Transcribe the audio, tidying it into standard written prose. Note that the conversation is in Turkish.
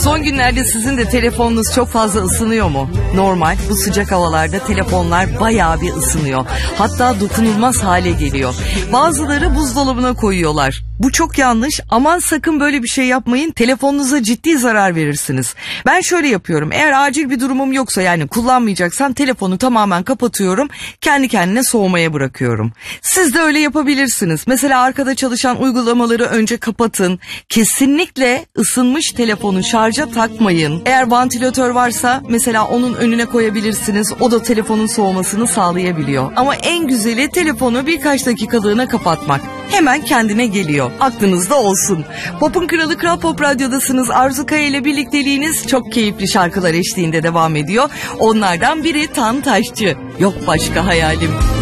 Son günlerde sizin de telefonunuz çok fazla ısınıyor mu? Normal, bu sıcak havalarda telefonlar bayağı bir ısınıyor. Hatta dokunulmaz hale geliyor. Bazıları buzdolabına koyuyorlar. Bu çok yanlış. Aman sakın böyle bir şey yapmayın. Telefonunuza ciddi zarar verirsiniz. Ben şöyle yapıyorum. Eğer acil bir durumum yoksa, yani kullanmayacaksam, telefonu tamamen kapatıyorum. Kendi kendine soğumaya bırakıyorum. Siz de öyle yapabilirsiniz. Mesela arkada çalışan uygulamaları önce kapatın. Kesinlikle ısınmış telefonu şarja takmayın. Eğer vantilatör varsa mesela onun önüne koyabilirsiniz. O da telefonun soğumasını sağlayabiliyor. Ama en güzeli telefonu birkaç dakikalığına kapatmak. Hemen kendine geliyor. Aklınızda olsun. Pop'un kralı Kral Pop Radyo'dasınız. Arzu Kaya ile birlikteliğiniz çok keyifli şarkılar eşliğinde devam ediyor. Onlardan biri Tan Taşçı. Yok başka hayalim.